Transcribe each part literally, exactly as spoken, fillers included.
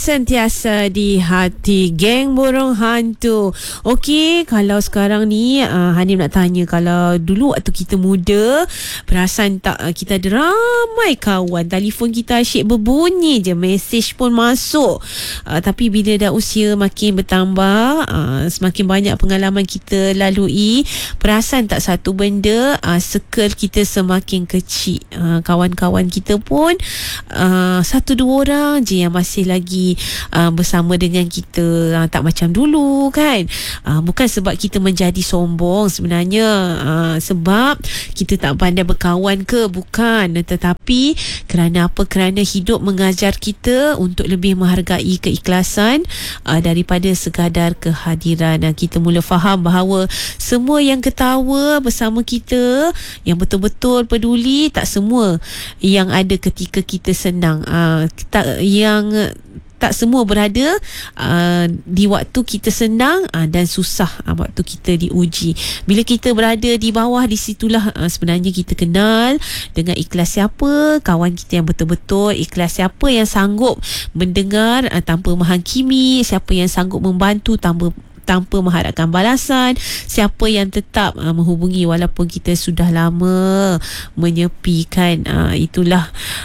Sentiasa di hati geng burung hantu. Okey, kalau sekarang ni uh, Hanim nak tanya, kalau dulu waktu kita muda, perasan tak uh, kita ada ramai kawan, telefon kita asyik berbunyi je, mesej pun masuk. Uh, tapi bila dah usia makin bertambah, uh, semakin banyak pengalaman kita lalui, perasan tak satu benda, uh, circle kita semakin kecil. Uh, kawan-kawan kita pun uh, satu dua orang je yang masih lagi Uh, bersama dengan kita, uh, tak macam dulu kan. Uh, bukan sebab kita menjadi sombong sebenarnya, uh, sebab kita tak pandai berkawan ke, bukan, tetapi kerana apa? Kerana hidup mengajar kita untuk lebih menghargai keikhlasan uh, daripada sekadar kehadiran. Uh, kita mula faham bahawa semua yang ketawa bersama kita, yang betul-betul peduli, tak semua yang ada ketika kita senang, uh, tak, yang tak semua berada uh, di waktu kita senang uh, dan susah, uh, waktu kita diuji. Bila kita berada di bawah, di situlah uh, sebenarnya kita kenal dengan ikhlas siapa kawan kita yang betul-betul, ikhlas siapa yang sanggup mendengar uh, tanpa menghakimi, siapa yang sanggup membantu tanpa tanpa mengharapkan balasan, siapa yang tetap uh, menghubungi walaupun kita sudah lama menyepi kan. Uh, itulah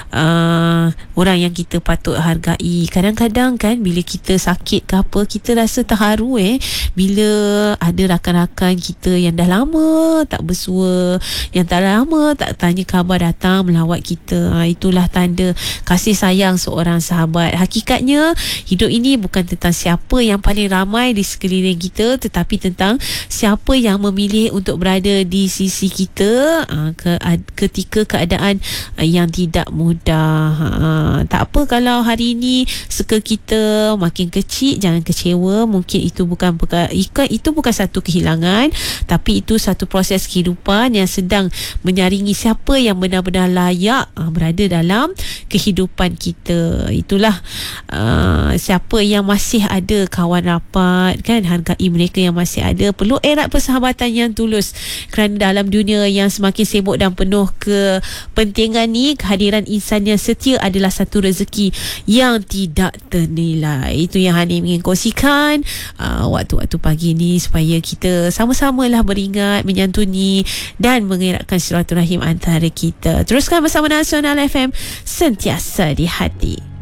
uh, orang yang kita patut hargai. Kadang-kadang kan bila kita sakit ke apa, kita rasa terharu eh bila ada rakan-rakan kita yang dah lama tak bersua, yang tak lama tak tanya khabar, datang melawat kita. Uh, itulah tanda kasih sayang seorang sahabat. Hakikatnya hidup ini bukan tentang siapa yang paling ramai di sekeliling kita, tetapi tentang siapa yang memilih untuk berada di sisi kita uh, ke, uh, ketika keadaan uh, yang tidak mudah. Uh, tak apa kalau hari ini circle kita makin kecil, jangan kecewa. Mungkin itu bukan itu bukan satu kehilangan, tapi itu satu proses kehidupan yang sedang menyaringi siapa yang benar-benar layak uh, berada dalam kehidupan kita. Itulah uh, siapa yang masih ada kawan rapat kan, hargai mereka yang masih ada. Perlu erat persahabatan yang tulus, kerana dalam dunia yang semakin sibuk dan penuh kepentingan ni, kehadiran insan yang setia adalah satu rezeki yang tidak ternilai. Itu yang Hanim ingin kongsikan uh, waktu-waktu pagi ni, supaya kita sama-samalah beringat, menyantuni dan mengeratkan silaturahim antara kita. Teruskan bersama Nasional F M, sentiasa di hati.